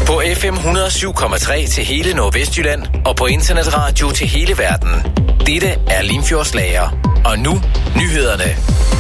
På FM 107,3 til hele Nordvestjylland og på internetradio til hele verden. Dette er Limfjordslager. Og nu nyhederne.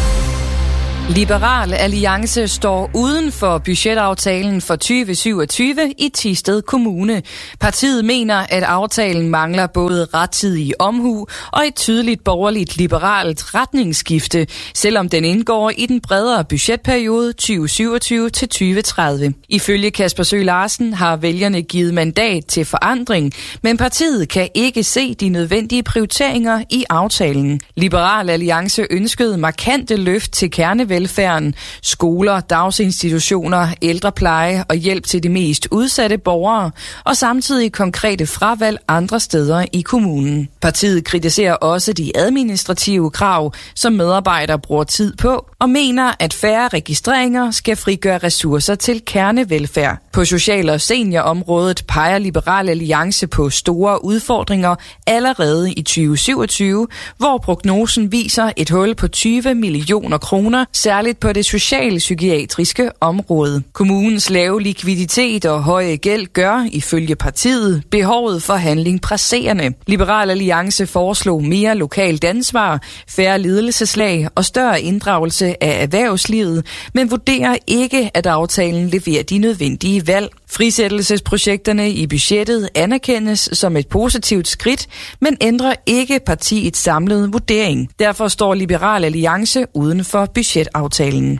Liberal Alliance står uden for budgetaftalen for 2027 i Thisted Kommune. Partiet mener, at aftalen mangler både rettidig omhu og et tydeligt borgerligt liberalt retningsskifte, selvom den indgår i den bredere budgetperiode 2027 til 2030. Ifølge Kasper Søe Larsen har vælgerne givet mandat til forandring, men partiet kan ikke se de nødvendige prioriteringer i aftalen. Liberal Alliance ønskede markante løft til kernevelfærden, skoler, dagsinstitutioner, ældrepleje og hjælp til de mest udsatte borgere, og samtidig konkrete fravalg andre steder i kommunen. Partiet kritiserer også de administrative krav, som medarbejdere bruger tid på, og mener, at færre registreringer skal frigøre ressourcer til kernevelfærd. På social- og seniorområdet peger Liberal Alliance på store udfordringer allerede i 2027, hvor prognosen viser et hul på 20 millioner kroner, særligt på det socialpsykiatriske område. Kommunens lave likviditet og høje gæld gør, ifølge partiet, behovet for handling presserende. Liberal Alliance foreslog mere lokalt ansvar, færre ledelseslag og større inddragelse af erhvervslivet, men vurderer ikke, at aftalen leverer de nødvendige valg. Frisættelsesprojekterne i budgettet anerkendes som et positivt skridt, men ændrer ikke partiets samlede vurdering. Derfor står Liberal Alliance uden for budgetaftalen.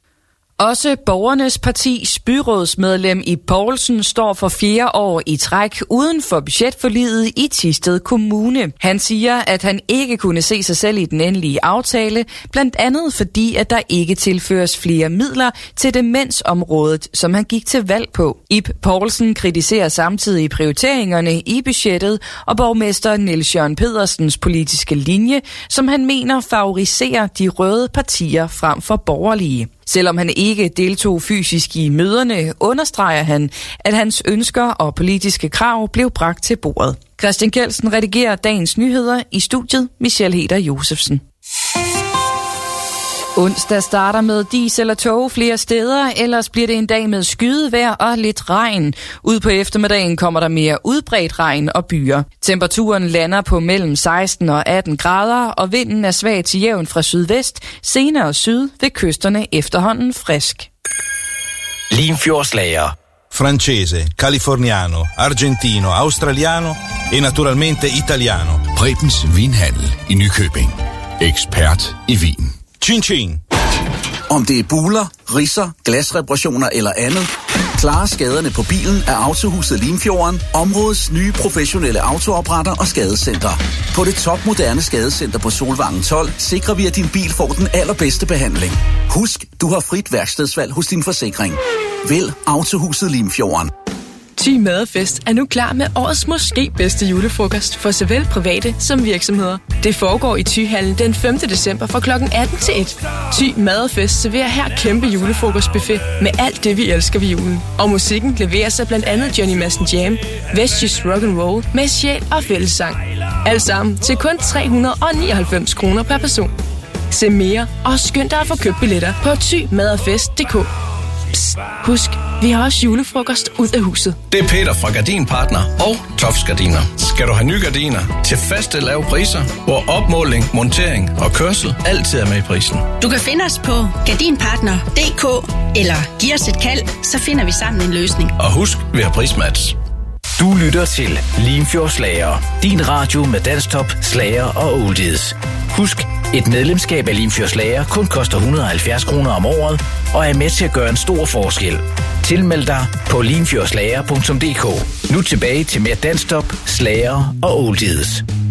Også Borgernes Partis byrådsmedlem Ib Poulsen står for 4. år i træk uden for budgetforliget i Thisted Kommune. Han siger, at han ikke kunne se sig selv i den endelige aftale, blandt andet fordi, at der ikke tilføres flere midler til demensområdet, som han gik til valg på. Ib Poulsen kritiserer samtidig prioriteringerne i budgettet og borgmester Niels Jørgen Pedersens politiske linje, som han mener favoriserer de røde partier frem for borgerlige. Selvom han ikke deltog fysisk i møderne, understreger han, at hans ønsker og politiske krav blev bragt til bordet. Christian Kjeldsen redigerer dagens nyheder i studiet. Michelle Heder Josefsen. Onsdag starter med diesel og tog flere steder, ellers bliver det en dag med skydevejr og lidt regn. Ud på eftermiddagen kommer der mere udbredt regn og byer. Temperaturen lander på mellem 16 og 18 grader, og vinden er svag til jævn fra sydvest, senere syd ved kysterne efterhånden frisk. Limfjordslager. Francese, californiano, argentino, australiano e naturalmente italiano. Prebens Vinhandel i Nykøbing. Ekspert i vin. Chin chin. Om det er buler, ridser, glasreparationer eller andet, klare skaderne på bilen er Autohuset Limfjorden, områdets nye professionelle autoopretter og skadescenter. På det topmoderne skadescenter på Solvangen 12 sikrer vi, at din bil får den allerbedste behandling. Husk, du har frit værkstedsvalg hos din forsikring. Vælg Autohuset Limfjorden. Thy Madefest er nu klar med årets måske bedste julefrokost for såvel private som virksomheder. Det foregår i Thyhallen den 5. december fra kl. 18 til 1. Thy Madefest serverer her kæmpe julefrokostbuffet med alt det, vi elsker ved julen. Og musikken leverer sig blandt andet Johnny Madsen Jam, Vestjysk Rock'n'Roll med sjæl og fællessang. Alt sammen til kun 399 kroner per person. Se mere og skynd dig at få købt billetter på thymadefest.dk. Psst, husk, vi har også julefrokost ud af huset. Det er Peter fra Gardinpartner og Tofs Gardiner. Skal du have nye gardiner til faste lave priser, hvor opmåling, montering og kørsel altid er med i prisen. Du kan finde os på gardinpartner.dk eller giv os et kald, så finder vi sammen en løsning. Og husk, vi har prismatch. Du lytter til Limfjordslager. Din radio med danstop, slager og oldies. Husk, et medlemskab af Limfjordslager kun koster 170 kroner om året og er med til at gøre en stor forskel. Tilmeld dig på limfjordslager.dk. Nu tilbage til mere danstop, slager og oldies.